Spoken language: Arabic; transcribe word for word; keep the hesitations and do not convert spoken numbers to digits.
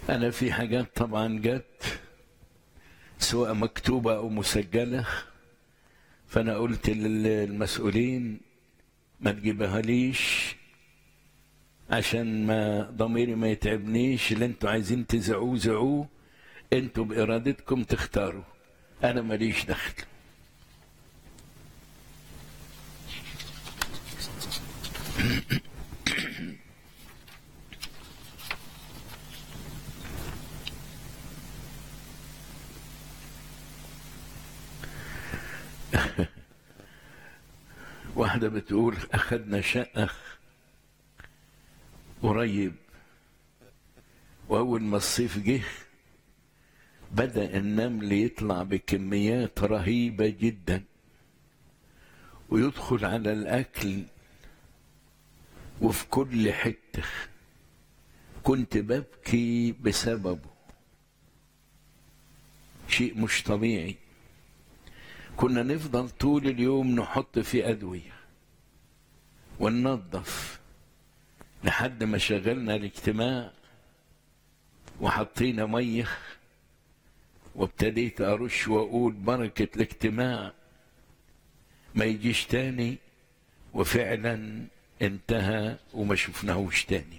أنا في حاجات طبعا جت سواء مكتوبة أو مسجلة، فأنا قلت للمسؤولين ما تجيبها ليش عشان ما ضميري ما يتعبنيش. اللي انتوا عايزين تزعوه زعوه، انتوا بإرادتكم تختاروا، أنا ماليش دخل. واحدة بتقول أخذنا شقة قريب، وأول ما الصيف جه بدأ النمل يطلع بكميات رهيبة جدا ويدخل على الأكل وفي كل حتة. كنت ببكي بسببه، شيء مش طبيعي. كنا نفضل طول اليوم نحط في أدوية وننظف لحد ما شغلنا الاجتماع وحطينا ميه، وابتديت أرش وأقول بركة الاجتماع ما يجيش تاني، وفعلا انتهى وما شفناهوش تاني.